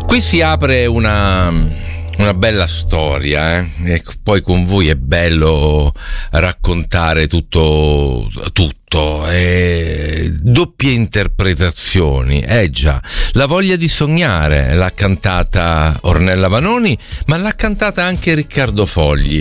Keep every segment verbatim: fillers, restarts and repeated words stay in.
Qui si apre una, una bella storia, eh? E poi con voi è bello raccontare tutto, tutto, eh, doppie interpretazioni, eh già, La voglia di sognare l'ha cantata Ornella Vanoni, ma l'ha cantata anche Riccardo Fogli.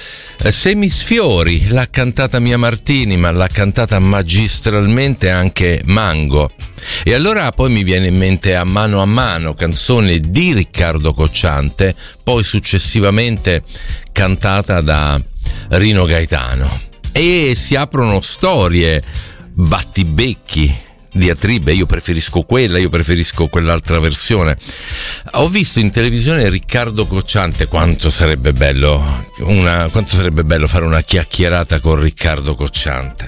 Semisfiori l'ha cantata Mia Martini, ma l'ha cantata magistralmente anche Mango. E allora poi mi viene in mente A mano a mano, canzone di Riccardo Cocciante, poi successivamente cantata da Rino Gaetano. E si aprono storie, battibecchi, diatribe, io preferisco quella, io preferisco quell'altra versione. Ho visto in televisione Riccardo Cocciante, quanto sarebbe bello una, quanto sarebbe bello fare una chiacchierata con Riccardo Cocciante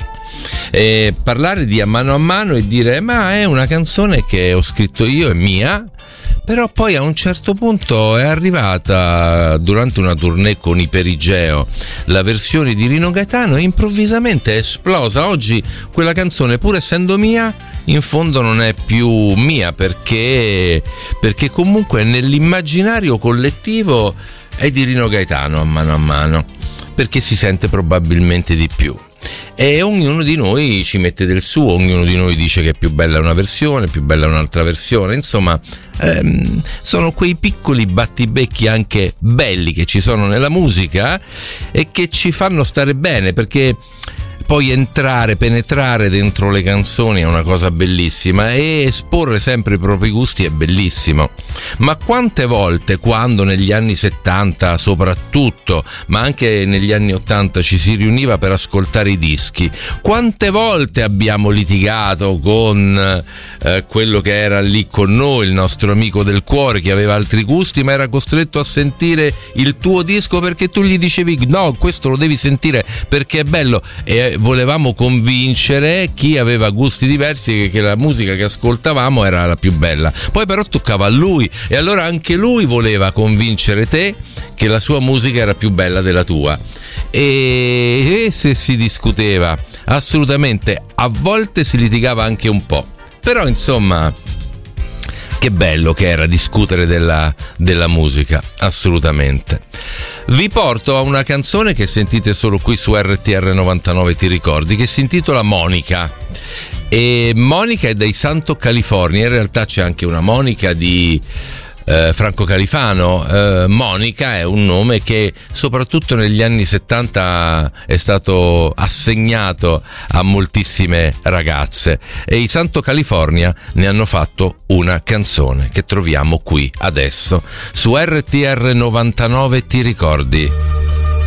e parlare di A mano a mano e dire ma è una canzone che ho scritto io, è mia. Però poi a un certo punto è arrivata durante una tournée con i Perigeo la versione di Rino Gaetano e improvvisamente è esplosa. Oggi quella canzone, pur essendo mia, in fondo non è più mia, perché perché comunque nell'immaginario collettivo è di Rino Gaetano A mano a mano, perché si sente probabilmente di più. E ognuno di noi ci mette del suo, ognuno di noi dice che è più bella una versione, più bella un'altra versione, insomma ehm, sono quei piccoli battibecchi anche belli che ci sono nella musica e che ci fanno stare bene, perché poi entrare, penetrare dentro le canzoni è una cosa bellissima e esporre sempre i propri gusti è bellissimo. Ma quante volte, quando negli anni settanta soprattutto, ma anche negli anni ottanta ci si riuniva per ascoltare i dischi, quante volte abbiamo litigato con eh, quello che era lì con noi, il nostro amico del cuore che aveva altri gusti ma era costretto a sentire il tuo disco perché tu gli dicevi no, questo lo devi sentire perché è bello, e volevamo convincere chi aveva gusti diversi che la musica che ascoltavamo era la più bella. Poi però toccava a lui e allora anche lui voleva convincere te che la sua musica era più bella della tua e, e se si discuteva assolutamente, a volte si litigava anche un po', però insomma che bello che era discutere della, della musica, assolutamente. Vi porto a una canzone che sentite solo qui su R T R novantanove, ti ricordi, che si intitola Monica. E Monica è dei Santo California, in realtà c'è anche una Monica di eh, Franco Califano. eh, Monica è un nome che soprattutto negli anni settanta è stato assegnato a moltissime ragazze e i Santo California ne hanno fatto una canzone che troviamo qui adesso su R T R novantanove, ti ricordi.